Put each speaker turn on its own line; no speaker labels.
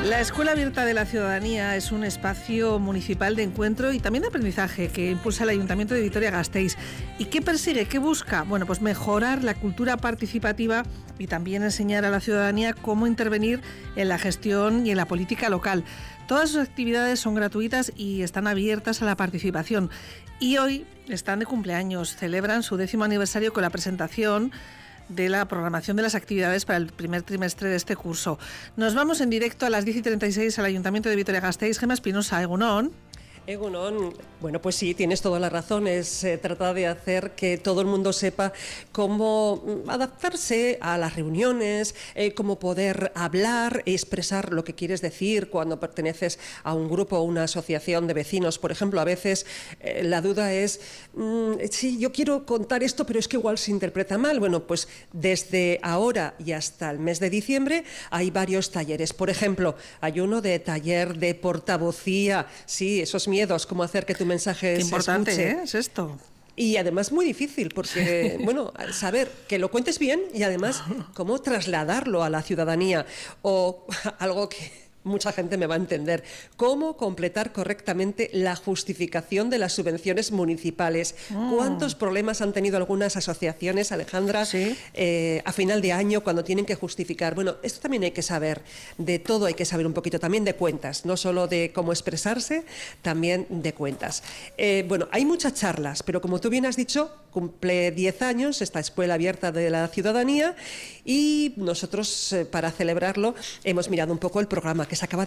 La Escuela Abierta de la Ciudadanía es un espacio municipal de encuentro y también de aprendizaje que impulsa el Ayuntamiento de Vitoria-Gasteiz. ¿Y qué persigue? ¿Qué busca? Bueno, pues mejorar la cultura participativa y también enseñar a la ciudadanía cómo intervenir en la gestión y en la política local. Todas sus actividades son gratuitas y están abiertas a la participación. Y hoy están de cumpleaños, celebran su 10º aniversario con la presentación de la programación de las actividades para el primer trimestre de este curso. Nos vamos en directo a las 10:36 al Ayuntamiento de Vitoria-Gasteiz. Gemma Espinosa, Egunon.
Egunon, bueno, pues sí, tienes toda la razón, trata de hacer que todo el mundo sepa cómo adaptarse a las reuniones, cómo poder hablar e expresar lo que quieres decir cuando perteneces a un grupo o una asociación de vecinos. Por ejemplo, a veces la duda es, sí, yo quiero contar esto, pero es que igual se interpreta mal. Bueno, pues desde ahora y hasta el mes de diciembre hay varios talleres. Por ejemplo, hay uno de taller de portavocía, sí, esos miedos, cómo hacer que tu mensaje
Qué
se
importante,
escuche.
es esto.
Y además muy difícil, porque, bueno, saber que lo cuentes bien y además cómo trasladarlo a la ciudadanía. O algo que mucha gente me va a entender, cómo completar correctamente la justificación de las subvenciones municipales. ¿Cuántos problemas han tenido algunas asociaciones, Alejandra,
¿Sí?
A final de año cuando tienen que justificar? Bueno, esto también hay que saber, de todo hay que saber un poquito, también de cuentas, no solo de cómo expresarse, también de cuentas. Bueno, hay muchas charlas, pero como tú bien has dicho, cumple 10 años esta Escuela Abierta de la Ciudadanía y nosotros, para celebrarlo, hemos mirado un poco el programa que se acaba